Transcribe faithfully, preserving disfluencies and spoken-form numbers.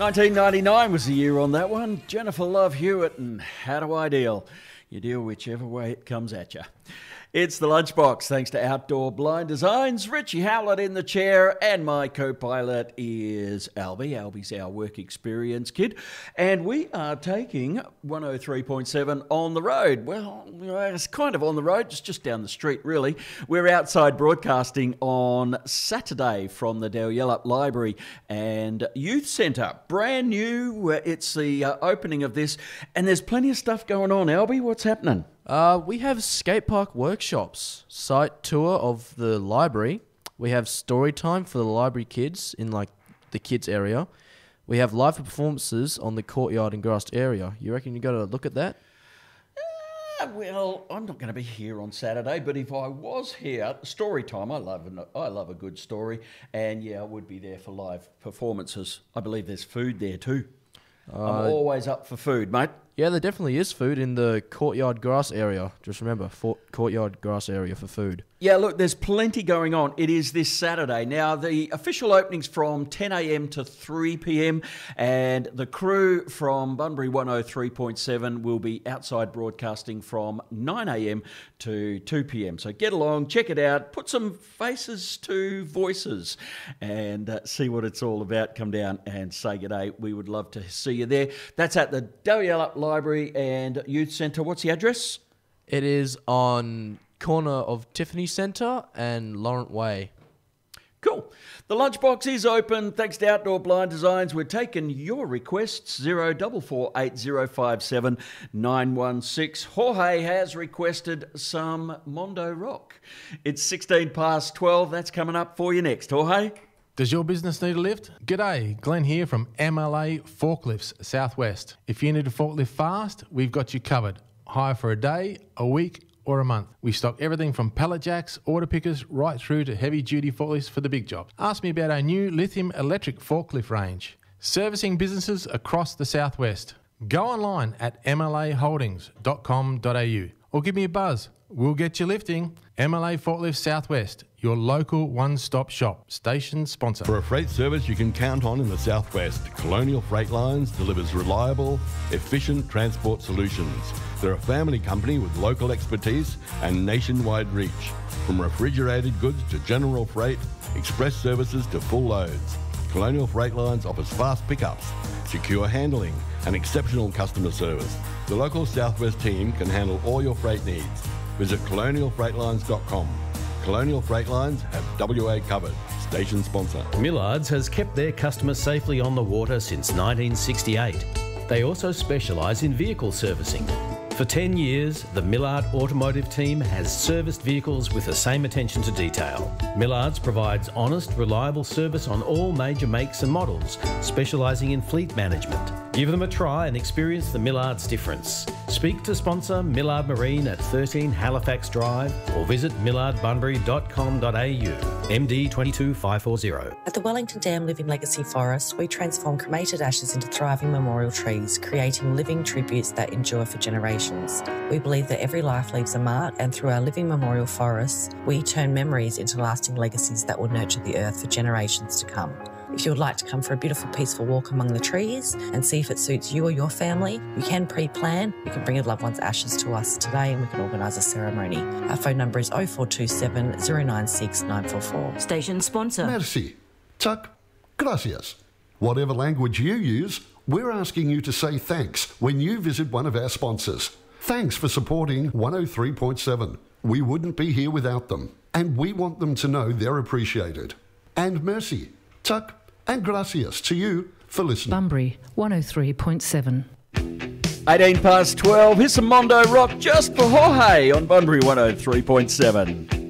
nineteen ninety-nine was the year on that one. Jennifer Love Hewitt and How Do I Deal? You deal whichever way it comes at you. It's the Lunchbox, thanks to Outdoor Blind Designs. Richie Howlett in the chair, and my co-pilot is Albie. Albie's our work experience kid. And we are taking one oh three point seven on the road. Well, it's kind of on the road, it's just down the street, really. We're outside broadcasting on Saturday from the Dalyellup Library and Youth Centre. Brand new, it's the uh, opening of this, and there's plenty of stuff going on. Albie, what's happening? Uh, we have skate park workshops, site tour of the library. We have story time for the library kids in like the kids area. We have live performances on the courtyard and grassed area. You reckon you got to look at that? Uh, well, I'm not going to be here on Saturday, but if I was here, story time. I love an, I love a good story, and yeah, I would be there for live performances. I believe there's food there too. Uh, I'm always up for food, mate. Yeah, there definitely is food in the courtyard grass area. Just remember, for, courtyard grass area for food. Yeah, look, there's plenty going on. It is this Saturday. Now, the official opening's from ten a.m. to three p.m. and the crew from Bunbury one oh three point seven will be outside broadcasting from nine a.m. to two p.m. So get along, check it out, put some faces to voices and uh, see what it's all about. Come down and say good day. We would love to see you there. That's at the Dalyellup Library and Youth Centre. What's the address? It is on corner of Tiffany Centre and Laurent Way. Cool. The Lunchbox is open. Thanks to Outdoor Blind Designs. We're taking your requests. zero four four eight zero five seven nine one six. Jorge has requested some Mondo Rock. It's sixteen past twelve. That's coming up for you next. Jorge? Does your business need a lift? G'day, Glenn here from M L A Forklifts Southwest. If you need a forklift fast, we've got you covered. Hire for a day, a week, or a month. We stock everything from pallet jacks, order pickers, right through to heavy-duty forklifts for the big jobs. Ask me about our new lithium electric forklift range. Servicing businesses across the Southwest. Go online at m l a holdings dot com dot a u or give me a buzz. We'll get you lifting. M L A Forklifts Southwest, your local one-stop shop. Station sponsor. For a freight service you can count on in the Southwest, Colonial Freight Lines delivers reliable, efficient transport solutions. They're a family company with local expertise and nationwide reach. From refrigerated goods to general freight, express services to full loads. Colonial Freight Lines offers fast pickups, secure handling and exceptional customer service. The local Southwest team can handle all your freight needs. Visit colonial freight lines dot com. Colonial Freight Lines have W A covered. Station sponsor. Millards has kept their customers safely on the water since nineteen sixty-eight. They also specialise in vehicle servicing. For ten years, the Millard Automotive team has serviced vehicles with the same attention to detail. Millards provides honest, reliable service on all major makes and models, specialising in fleet management. Give them a try and experience the Millards difference. Speak to sponsor Millard Marine at thirteen Halifax Drive or visit millard bunbury dot com dot a u. M D two two five four zero. At the Wellington Dam Living Legacy Forest, we transform cremated ashes into thriving memorial trees, creating living tributes that endure for generations. We believe that every life leaves a mark, and through our living memorial forests, we turn memories into lasting legacies that will nurture the earth for generations to come. If you would like to come for a beautiful, peaceful walk among the trees and see if it suits you or your family, you can pre-plan. You can bring your loved one's ashes to us today and we can organise a ceremony. Our phone number is oh four two seven, oh nine six, nine four four. Station sponsor. Merci. Tuck. Gracias. Whatever language you use, we're asking you to say thanks when you visit one of our sponsors. Thanks for supporting one oh three point seven. We wouldn't be here without them, and we want them to know they're appreciated. And merci. Tuck. And gracias to you for listening. Bunbury one oh three point seven. eighteen past twelve. Here's some Mondo Rock just for Jorge on Bunbury one oh three point seven.